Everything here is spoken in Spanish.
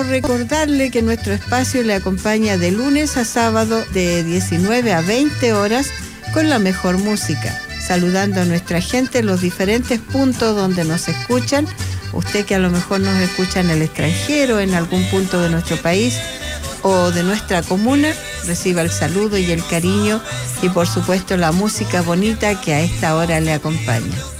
recordarle que nuestro espacio le acompaña de lunes a sábado de 19 a 20 horas con la mejor música, saludando a nuestra gente en los diferentes puntos donde nos escuchan. Usted que a lo mejor nos escucha en el extranjero, en algún punto de nuestro país o de nuestra comuna, reciba el saludo y el cariño y por supuesto la música bonita que a esta hora le acompaña.